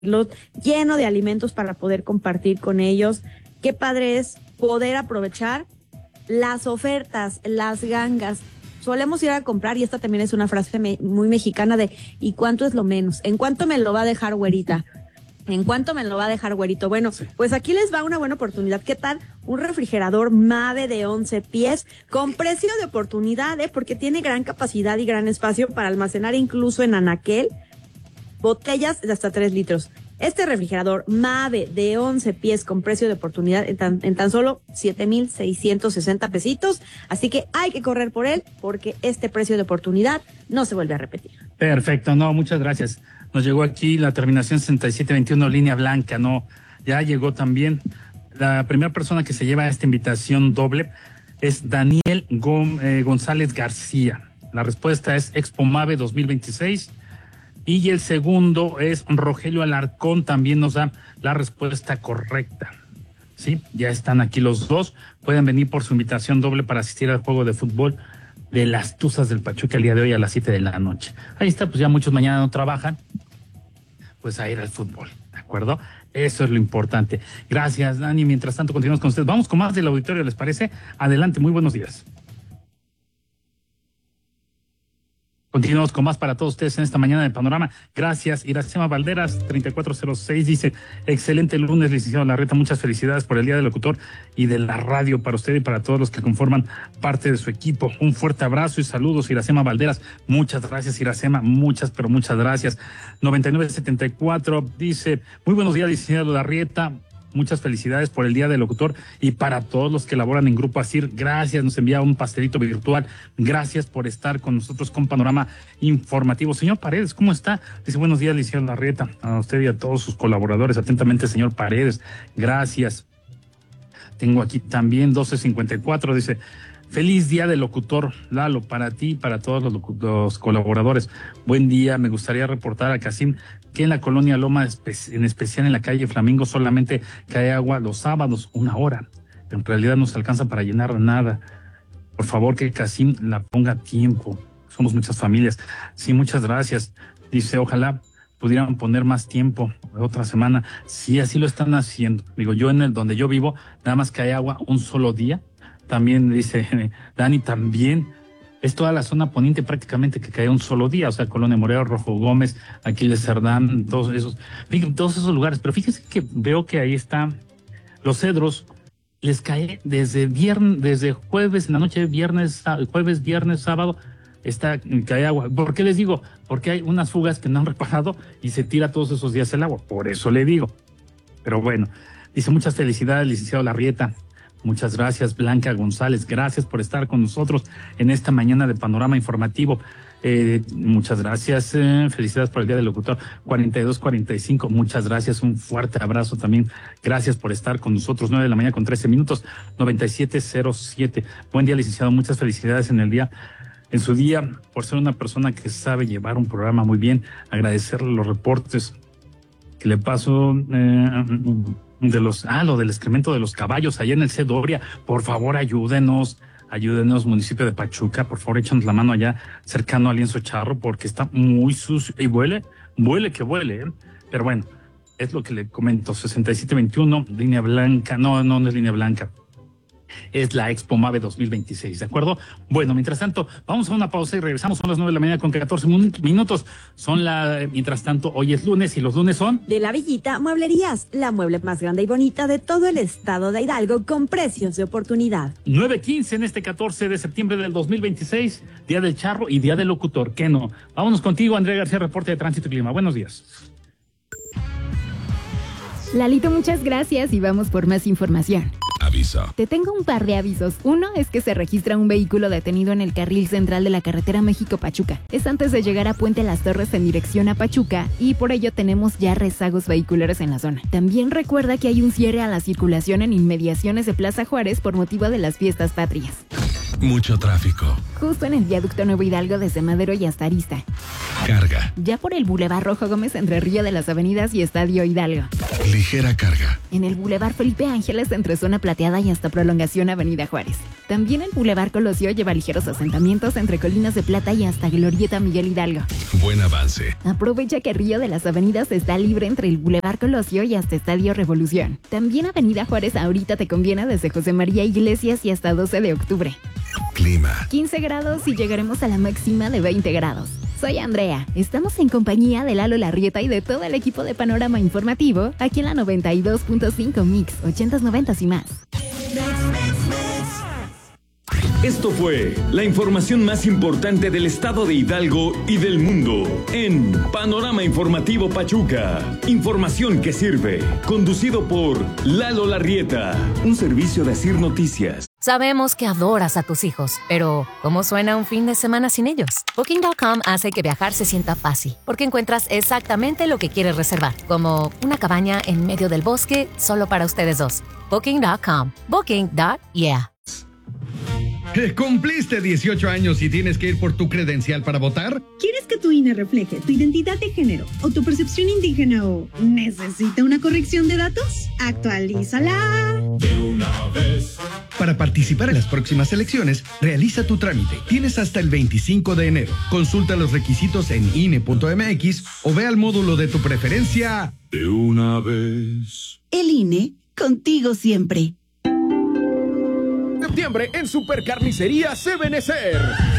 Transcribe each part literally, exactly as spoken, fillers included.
lleno de alimentos para poder compartir con ellos. Qué padre es poder aprovechar las ofertas, las gangas. Solemos ir a comprar, y esta también es una frase me, muy mexicana de ¿y cuánto es lo menos? ¿En cuánto me lo va a dejar, güerita? ¿En cuánto me lo va a dejar, güerito? Bueno, sí. Pues aquí les va una buena oportunidad. ¿Qué tal? Un refrigerador Mave de once pies con precio de oportunidad, ¿eh? Porque tiene gran capacidad y gran espacio para almacenar incluso en anaquel botellas de hasta tres litros. Este refrigerador Mave de once pies con precio de oportunidad en tan, en tan solo siete mil seiscientos sesenta pesitos. Así que hay que correr por él porque este precio de oportunidad no se vuelve a repetir. Perfecto, no, muchas gracias. Nos llegó aquí la terminación sesenta y siete veintiuno, línea blanca, no, ya llegó también. La primera persona que se lleva esta invitación doble es Daniel Gom, eh, González García. La respuesta es Expo Mave dos mil veintiséis. Y el segundo es Rogelio Alarcón, también nos da la respuesta correcta. Sí, ya están aquí los dos. Pueden venir por su invitación doble para asistir al juego de fútbol de las Tuzas del Pachuca el día de hoy a las siete de la noche. Ahí está, pues ya muchos mañana no trabajan, pues a ir al fútbol, ¿de acuerdo? Eso es lo importante. Gracias, Dani. Mientras tanto, continuamos con ustedes. Vamos con más del auditorio, ¿les parece? Adelante, muy buenos días. Continuamos con más para todos ustedes en esta mañana de Panorama. Gracias, Iracema Valderas, treinta y cuatro cero seis, dice, excelente lunes, licenciado Larreta, muchas felicidades por el Día del Locutor y de la radio para usted y para todos los que conforman parte de su equipo. Un fuerte abrazo y saludos, Iracema Valderas. Muchas gracias, Iracema, muchas, pero muchas gracias. noventa y nueve setenta y cuatro, dice, muy buenos días, licenciado Larreta. Muchas felicidades por el Día del Locutor y para todos los que laboran en Grupo ASIR. Gracias, nos envía un pastelito virtual. Gracias por estar con nosotros con Panorama Informativo. Señor Paredes, ¿cómo está? Dice, buenos días, licenciado Larreta. A usted y a todos sus colaboradores. Atentamente, señor Paredes. Gracias. Tengo aquí también doce cincuenta y cuatro, dice, feliz Día del Locutor, Lalo, para ti y para todos los, los colaboradores. Buen día, me gustaría reportar a Casim que en la colonia Loma, en especial en la calle Flamingo, solamente cae agua los sábados, una hora. Pero en realidad no se alcanza para llenar nada. Por favor, que Casim la ponga a tiempo. Somos muchas familias. Sí, muchas gracias. Dice, ojalá pudieran poner más tiempo, otra semana. Sí, así lo están haciendo. Digo, yo en el donde yo vivo, nada más cae agua un solo día. También dice Dani, también es toda la zona poniente prácticamente que cae un solo día, o sea, Colonia Moreo, Rojo Gómez, Aquiles Cerdán, todos esos, todos esos lugares. Pero fíjense que veo que ahí está Los Cedros, les cae desde viernes, desde jueves en la noche, viernes, jueves, viernes, sábado, está, cae agua. ¿Por qué les digo? Porque hay unas fugas que no han reparado y se tira todos esos días el agua, por eso le digo. Pero bueno, dice, muchas felicidades, licenciado Larrieta. Muchas gracias, Blanca González. Gracias por estar con nosotros en esta mañana de Panorama Informativo. Eh, muchas gracias. Eh, felicidades por el Día del Locutor. cuarenta y dos cuarenta y cinco. Muchas gracias. Un fuerte abrazo también. Gracias por estar con nosotros. nueve de la mañana con trece minutos. noventa y siete cero siete. Buen día, licenciado. Muchas felicidades en el día. En su día, por ser una persona que sabe llevar un programa muy bien. Agradecerle los reportes que le paso. Eh, de los, ah, lo del excremento de los caballos allá en el C. Doria, por favor ayúdenos, ayúdenos, municipio de Pachuca, por favor échanos la mano allá cercano al Lienzo Charro, porque está muy sucio, y huele, huele que huele, ¿eh? Pero bueno, es lo que le comento, sesenta y siete veintiuno, línea blanca, no, no, no es línea blanca, es la Expo Mave dos mil veintiséis, ¿de acuerdo? Bueno, mientras tanto, vamos a una pausa y regresamos. Son las nueve de la mañana con catorce minutos. Son la, mientras tanto, hoy es lunes y los lunes son... De La Villita Mueblerías, la mueble más grande y bonita de todo el estado de Hidalgo con precios de oportunidad. nueve quince en este catorce de septiembre del dos mil veintiséis, Día del Charro y Día del Locutor. ¿Qué no? Vámonos contigo, Andrea García, reporte de Tránsito y Clima. Buenos días. Lalito, muchas gracias y vamos por más información. Aviso. Te tengo un par de avisos. Uno es que se registra un vehículo detenido en el carril central de la carretera México-Pachuca. Es antes de llegar a Puente Las Torres en dirección a Pachuca y por ello tenemos ya rezagos vehiculares en la zona. También recuerda que hay un cierre a la circulación en inmediaciones de Plaza Juárez por motivo de las fiestas patrias. Mucho tráfico. Justo en el viaducto Nuevo Hidalgo desde Madero y hasta Arista. Carga. Ya por el Boulevard Rojo Gómez entre Río de las Avenidas y Estadio Hidalgo. Ligera carga. En el Boulevard Felipe Ángeles, entre Zona Plateada y hasta Prolongación Avenida Juárez. También el Boulevard Colosio lleva ligeros asentamientos entre Colinas de Plata y hasta Glorieta Miguel Hidalgo. Buen avance. Aprovecha que Río de las Avenidas está libre entre el Boulevard Colosio y hasta Estadio Revolución. También Avenida Juárez ahorita te conviene desde José María Iglesias y hasta doce de octubre. Clima. quince grados y llegaremos a la máxima de veinte grados. Soy Andrea. Estamos en compañía de Lalo Larrieta y de todo el equipo de Panorama Informativo, aquí en la noventa y dos punto cinco Mix, ochentas, noventas y más. Esto fue la información más importante del estado de Hidalgo y del mundo en Panorama Informativo Pachuca. Información que sirve. Conducido por Lalo Larrieta, un servicio de Asir Noticias. Sabemos que adoras a tus hijos, pero ¿cómo suena un fin de semana sin ellos? Booking punto com hace que viajar se sienta fácil, porque encuentras exactamente lo que quieres reservar, como una cabaña en medio del bosque solo para ustedes dos. Booking punto com. Booking punto yeah. ¿Cumpliste dieciocho años y tienes que ir por tu credencial para votar? ¿Quieres que tu I N E refleje tu identidad de género o tu percepción indígena o necesita una corrección de datos? ¡Actualízala! De una vez. Para participar en las próximas elecciones, realiza tu trámite. Tienes hasta el veinticinco de enero. Consulta los requisitos en I N E punto M X o ve al módulo de tu preferencia. De una vez. El I N E, contigo siempre. Septiembre en Supercarnicerías Ebenezer.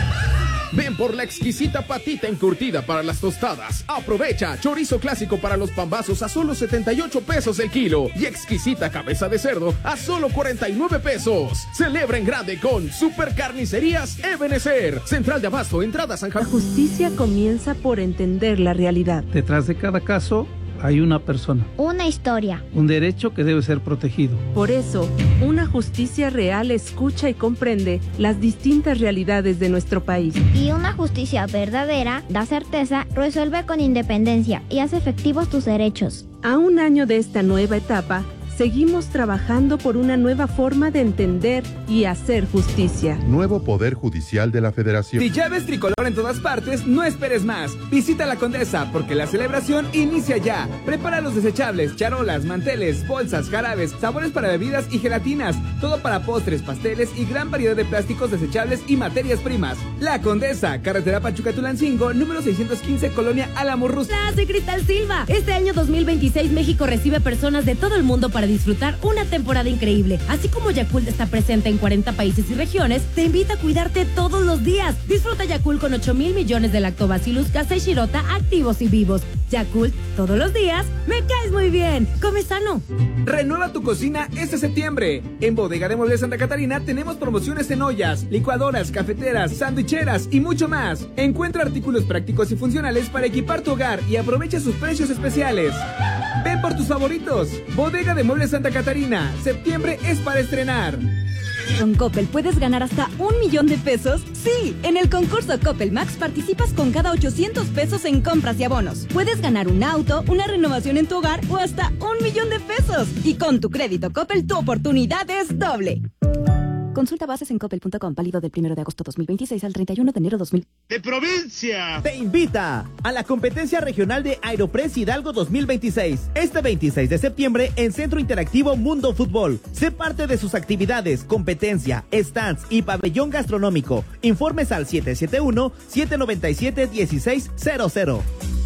Ven por la exquisita patita encurtida para las tostadas. Aprovecha chorizo clásico para los pambazos a solo setenta y ocho pesos el kilo y exquisita cabeza de cerdo a solo cuarenta y nueve pesos. Celebra en grande con Supercarnicerías Ebenezer. Central de Abasto, entrada San Javier. La justicia comienza por entender la realidad. Detrás de cada caso hay una persona. Una historia. Un derecho que debe ser protegido. Por eso, una justicia real escucha y comprende las distintas realidades de nuestro país. Y una justicia verdadera da certeza, resuelve con independencia y hace efectivos tus derechos. A un año de esta nueva etapa, seguimos trabajando por una nueva forma de entender y hacer justicia. Nuevo Poder Judicial de la Federación. Si ya ves tricolor en todas partes, no esperes más. Visita la Condesa, porque la celebración inicia ya. Prepara los desechables, charolas, manteles, bolsas, jarabes, sabores para bebidas y gelatinas. Todo para postres, pasteles y gran variedad de plásticos desechables y materias primas. La Condesa, carretera Pachuca-Tulancingo, número seiscientos quince, Colonia Álamo-Rus. Hola, soy Cristal Silva. Este año dos mil veintiséis, México recibe personas de todo el mundo para disfrutar una temporada increíble. Así como Yakult está presente en cuarenta países y regiones, te invita a cuidarte todos los días. Disfruta Yakult con ocho mil millones de Lactobacillus casei shirota activos y vivos. Yakult, todos los días, me caes muy bien. Come sano. Renueva tu cocina este septiembre. En Bodega de Muebles Santa Catarina tenemos promociones en ollas, licuadoras, cafeteras, sandwicheras y mucho más. Encuentra artículos prácticos y funcionales para equipar tu hogar y aprovecha sus precios especiales. Ven por tus favoritos. Bodega de Muebles Santa Catarina. Septiembre es para estrenar. Con Coppel puedes ganar hasta un millón de pesos. Sí, en el concurso Coppel Max participas con cada ochocientos pesos en compras y abonos. Puedes ganar un auto, una renovación en tu hogar o hasta un millón de pesos. Y con tu crédito Coppel, tu oportunidad es doble. Consulta bases en coppel punto com, válido del primero de agosto dos mil veintiséis al treinta y uno de enero dos mil. ¡De provincia! Te invita a la competencia regional de Aeropress Hidalgo dos mil veintiséis. Este veintiséis de septiembre en Centro Interactivo Mundo Fútbol. Sé parte de sus actividades, competencia, stands y pabellón gastronómico. Informes al siete siete uno, siete nueve siete, uno seis cero cero.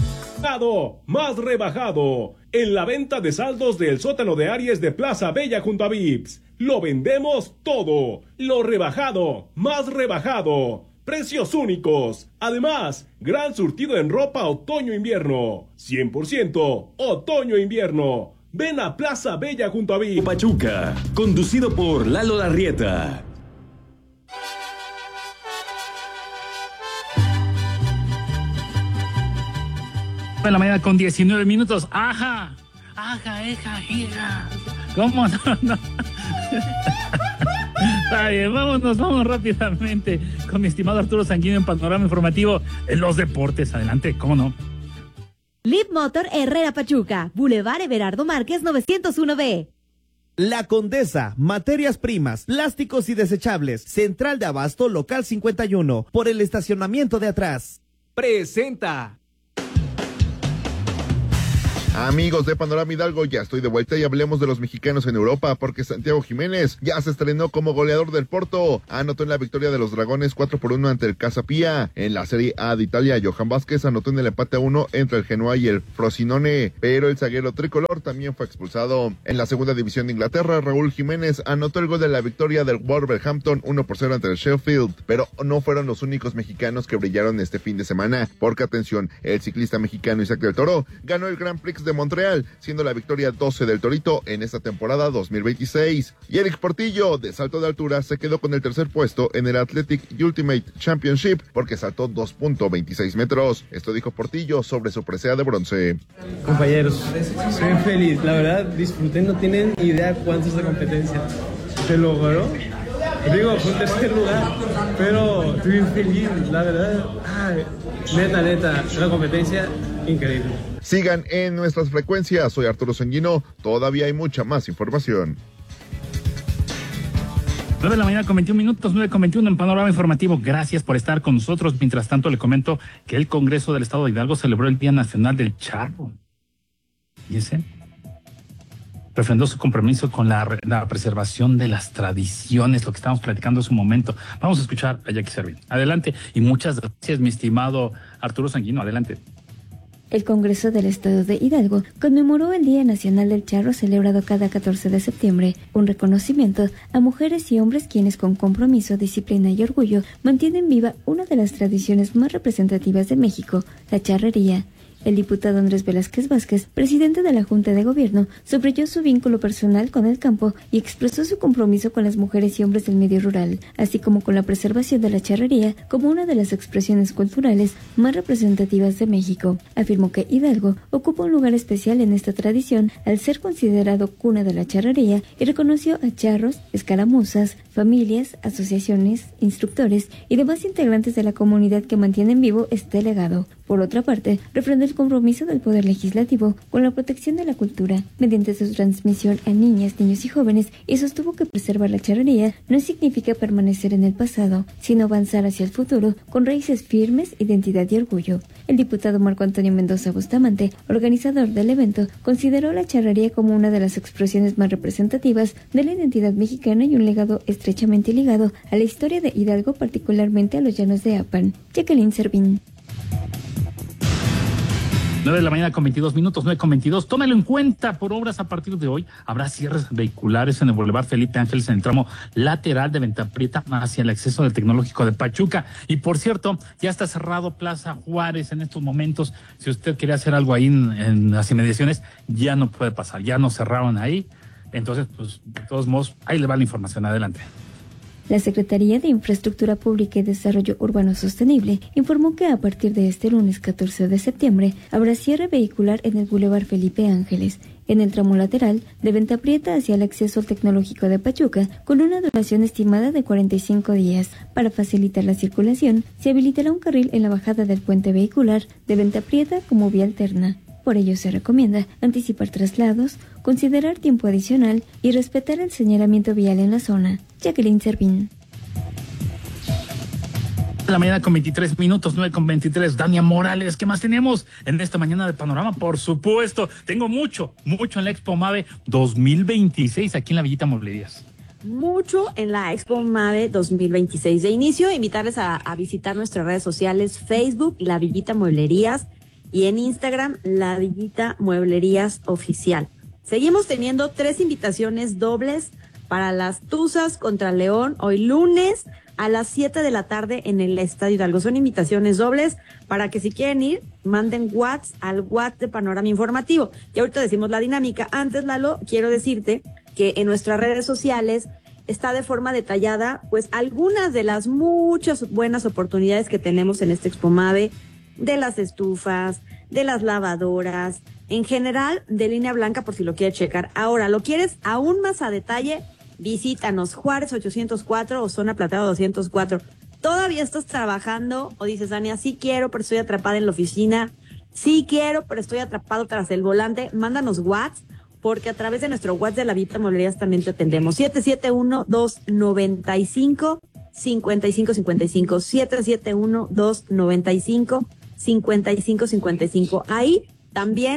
Más rebajado en la venta de saldos del sótano de Aries de Plaza Bella junto a Vips. Lo vendemos todo. Lo rebajado, más rebajado. Precios únicos. Además, gran surtido en ropa otoño-invierno. cien por ciento otoño-invierno. Ven a Plaza Bella junto a Vips. Pachuca, conducido por Lalo Larrieta. De la mañana con diecinueve minutos. Ajá, ajá, eja, eja. ¿Cómo no? no? Está bien, vámonos, vámonos rápidamente con mi estimado Arturo Sanguino en Panorama Informativo en los deportes. Adelante, ¿cómo no? Lead Motor Herrera Pachuca, Boulevard Everardo Márquez novecientos uno B. La Condesa, materias primas, plásticos y desechables. Central de Abasto, local cincuenta y uno, por el estacionamiento de atrás. Presenta. Amigos de Panorama Hidalgo, ya estoy de vuelta y hablemos de los mexicanos en Europa, porque Santiago Jiménez ya se estrenó como goleador del Porto. Anotó en la victoria de los Dragones cuatro por uno ante el Casa Pia. En la Serie A de Italia, Johan Vázquez anotó en el empate a uno entre el Genoa y el Frosinone, pero el zaguero tricolor también fue expulsado. En la segunda división de Inglaterra, Raúl Jiménez anotó el gol de la victoria del Wolverhampton uno por cero ante el Sheffield, pero no fueron los únicos mexicanos que brillaron este fin de semana, porque atención, el ciclista mexicano Isaac del Toro ganó el Grand Prix de Montreal, siendo la victoria doce del Torito en esta temporada dos mil veintiséis. Y Eric Portillo, de salto de altura, se quedó con el tercer puesto en el Athletic Ultimate Championship, porque saltó dos punto veintiséis metros. Esto dijo Portillo sobre su presea de bronce. Compañeros, soy feliz, la verdad, disfruté, no tienen idea cuánto es la competencia. Se logró, digo, fue un tercer lugar, pero estoy feliz, la verdad, ay, neta, neta, la competencia increíble. Sigan en nuestras frecuencias, soy Arturo Sanguino, todavía hay mucha más información. nueve de la mañana con veintiún minutos, nueve con veintiuno en Panorama Informativo. Gracias por estar con nosotros. Mientras tanto, le comento que el Congreso del Estado de Hidalgo celebró el Día Nacional del Charro. ¿Y ese? Refrendó su compromiso con la, la preservación de las tradiciones, lo que estábamos platicando hace un momento. Vamos a escuchar a Jackie Servín. Adelante, y muchas gracias, mi estimado Arturo Sanguino. Adelante. El Congreso del Estado de Hidalgo conmemoró el Día Nacional del Charro, celebrado cada catorce de septiembre, un reconocimiento a mujeres y hombres quienes con compromiso, disciplina y orgullo mantienen viva una de las tradiciones más representativas de México, la charrería. El diputado Andrés Velázquez Vázquez, presidente de la Junta de Gobierno, subrayó su vínculo personal con el campo y expresó su compromiso con las mujeres y hombres del medio rural, así como con la preservación de la charrería como una de las expresiones culturales más representativas de México. Afirmó que Hidalgo ocupa un lugar especial en esta tradición al ser considerado cuna de la charrería y reconoció a charros, escaramuzas, familias, asociaciones, instructores y demás integrantes de la comunidad que mantienen vivo este legado. Por otra parte, refrendó el compromiso del Poder Legislativo con la protección de la cultura mediante su transmisión a niñas, niños y jóvenes, y sostuvo que preservar la charrería no significa permanecer en el pasado, sino avanzar hacia el futuro con raíces firmes, identidad y orgullo. El diputado Marco Antonio Mendoza Bustamante, organizador del evento, consideró la charrería como una de las expresiones más representativas de la identidad mexicana y un legado estrechamente ligado a la historia de Hidalgo, particularmente a los llanos de Apan. Jacqueline Servín. nueve de la mañana con veintidós minutos, nueve con veintidós. Tómelo en cuenta, por obras a partir de hoy habrá cierres vehiculares en el Boulevard Felipe Ángeles en el tramo lateral de Venta Prieta hacia el acceso del Tecnológico de Pachuca. Y por cierto, ya está cerrado Plaza Juárez en estos momentos. Si usted quiere hacer algo ahí en, en las inmediaciones, ya no puede pasar, ya nos cerraron ahí. Entonces, pues, de todos modos, ahí le va la información. Adelante. La Secretaría de Infraestructura Pública y Desarrollo Urbano Sostenible informó que a partir de este lunes catorce de septiembre habrá cierre vehicular en el Boulevard Felipe Ángeles, en el tramo lateral de Venta Prieta hacia el acceso al Tecnológico de Pachuca, con una duración estimada de cuarenta y cinco días. Para facilitar la circulación, se habilitará un carril en la bajada del puente vehicular de Venta Prieta como vía alterna. Por ello se recomienda anticipar traslados, considerar tiempo adicional y respetar el señalamiento vial en la zona. Jacqueline Servín. La mañana con veintitrés minutos, nueve con veintitrés. Dania Morales, ¿qué más tenemos en esta mañana de Panorama? Por supuesto, tengo mucho, mucho en la Expo Mave dos mil veintiséis aquí en la Villita Mueblerías. Mucho en la Expo Mave dos mil veintiséis. De inicio, invitarles a, a visitar nuestras redes sociales, Facebook, La Villita Mueblerías, y en Instagram, La Villita Mueblerías Oficial. Seguimos teniendo tres invitaciones dobles para las Tuzas contra León, hoy lunes a las siete de la tarde en el Estadio Hidalgo. Son invitaciones dobles para que si quieren ir, manden WhatsApp al WhatsApp de Panorama Informativo. Y ahorita decimos la dinámica. Antes, Lalo, quiero decirte que en nuestras redes sociales está de forma detallada, pues, algunas de las muchas buenas oportunidades que tenemos en este Expo Mave, de las estufas, de las lavadoras, en general de línea blanca por si lo quieres checar. Ahora, ¿lo quieres aún más a detalle? Visítanos, Juárez ochocientos cuatro o Zona Plateado doscientos cuatro. ¿Todavía estás trabajando o dices, Dania, sí quiero, pero estoy atrapada en la oficina? Sí quiero, pero estoy atrapado tras el volante. Mándanos WhatsApp, porque a través de nuestro WhatsApp de La Villita Mueblerías también te atendemos. siete siete uno, dos nueve cinco, cinco cinco cinco cinco. siete siete uno, dos nueve cinco, cinco cinco cinco cinco. Ahí también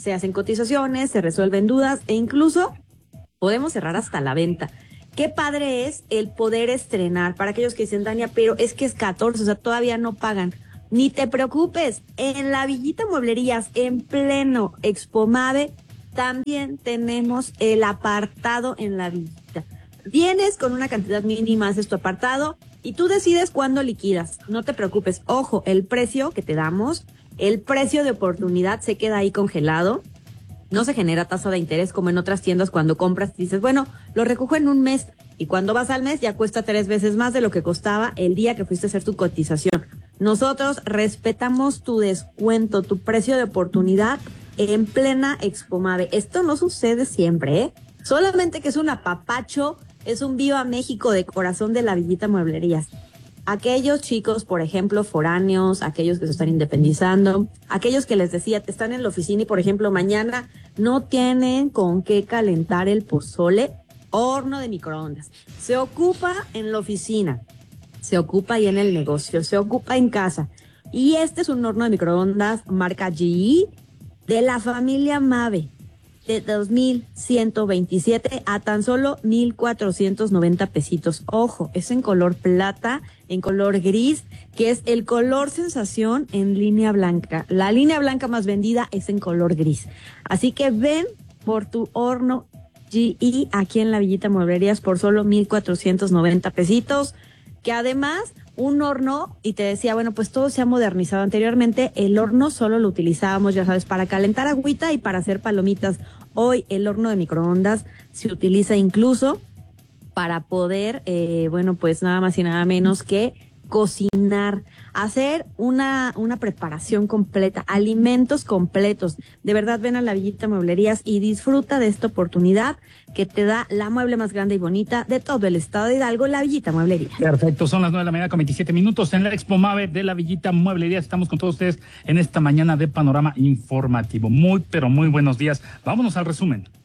se hacen cotizaciones, se resuelven dudas e incluso podemos cerrar hasta la venta. Qué padre es el poder estrenar para aquellos que dicen, Dania, pero es que es catorce, o sea, todavía no pagan. Ni te preocupes, en la Villita Mueblerías, en pleno Expo Mave, también tenemos el apartado en la Villita. Vienes con una cantidad mínima, haces tu apartado y tú decides cuándo liquidas. No te preocupes, ojo, el precio que te damos, el precio de oportunidad se queda ahí congelado. No se genera tasa de interés como en otras tiendas cuando compras y dices, bueno, lo recojo en un mes. Y cuando vas al mes ya cuesta tres veces más de lo que costaba el día que fuiste a hacer tu cotización. Nosotros respetamos tu descuento, tu precio de oportunidad en plena Expo Mave. Esto no sucede siempre, ¿eh? Solamente que es un apapacho, es un Viva México de corazón de la Villita Mueblerías. Aquellos chicos, por ejemplo, foráneos, aquellos que se están independizando, aquellos que les decía, te están en la oficina y, por ejemplo, mañana no tienen con qué calentar el pozole, horno de microondas. Se ocupa en la oficina, se ocupa ahí en el negocio, se ocupa en casa. Y este es un horno de microondas marca G E de la familia Mave, de dos mil ciento veintisiete a tan solo mil cuatrocientos noventa pesitos. Ojo, es en color plata, en color gris, que es el color sensación en línea blanca. La línea blanca más vendida es en color gris. Así que ven por tu horno G E aquí en la Villita Mueblerías por solo mil cuatrocientos noventa pesitos, que además un horno, y te decía, bueno, pues todo se ha modernizado. Anteriormente el horno solo lo utilizábamos, ya sabes, para calentar agüita y para hacer palomitas. Hoy el horno de microondas se utiliza incluso para poder, eh, bueno, pues nada más y nada menos que cocinar, hacer una, una preparación completa, alimentos completos. De verdad, ven a la Villita Mueblerías y disfruta de esta oportunidad que te da la mueble más grande y bonita de todo el estado de Hidalgo, la Villita Mueblerías. Perfecto, son las nueve de la mañana con veintisiete minutos en la Expo Mave de la Villita Mueblerías. Estamos con todos ustedes en esta mañana de Panorama Informativo. Muy, pero muy buenos días. Vámonos al resumen.